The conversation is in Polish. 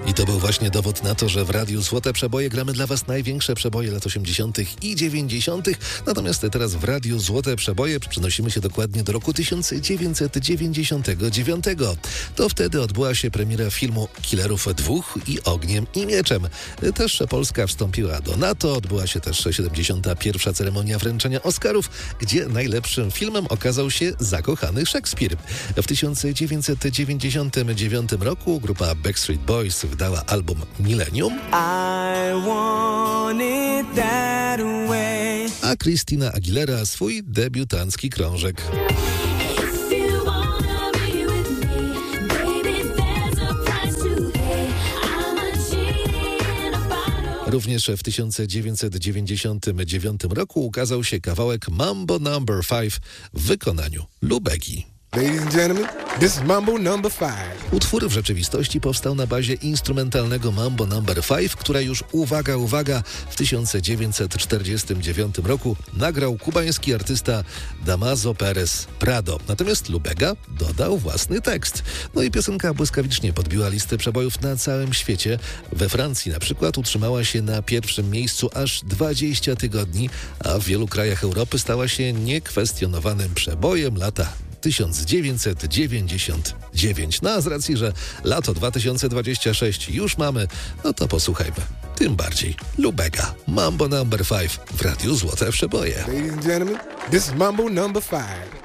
I to był właśnie dowód na to, że w Radiu Złote Przeboje gramy dla Was największe przeboje lat 80. i 90. Natomiast teraz w Radiu Złote Przeboje przenosimy się dokładnie do roku 1999. To wtedy odbyła się premiera filmu Killerów Dwóch i Ogniem i Mieczem. Też Polska wstąpiła do NATO, odbyła się też 71. ceremonia wręczenia Oscarów, gdzie najlepszym filmem okazał się Zakochany Szekspir. W 1999 roku grupa Backstreet Boys wydała album Millennium, a Christina Aguilera swój debiutancki krążek. Również w 1999 roku ukazał się kawałek Mambo No. 5 w wykonaniu Lubegi. Ladies and gentlemen, this is Mambo No. 5. Utwór w rzeczywistości powstał na bazie instrumentalnego Mambo No. 5, które już, uwaga, w 1949 roku nagrał kubański artysta Damaso Perez Prado. Natomiast Lubega dodał własny tekst. No i piosenka błyskawicznie podbiła listę przebojów na całym świecie. We Francji na przykład utrzymała się na pierwszym miejscu aż 20 tygodni, a w wielu krajach Europy stała się niekwestionowanym przebojem lata 1999. No a z racji, że lato 2026 już mamy, no to posłuchajmy. Tym bardziej Lubega, Mambo No. 5 w Radiu Złote Przeboje. Ladies and gentlemen, this is Mambo No. 5.